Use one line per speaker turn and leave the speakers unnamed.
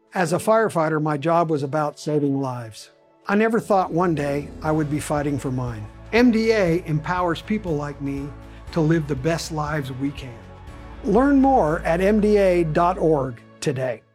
As a firefighter, my job was about saving lives. I never thought one day I would be fighting for mine. MDA empowers people like me to live the best lives we can. Learn more at mda.org today.